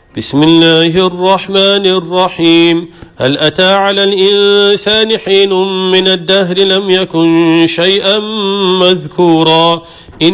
بسم الله الرحمن الرحيم. هل أتى على الإنسان حين من الدهر لم يكن شيئا مذكورا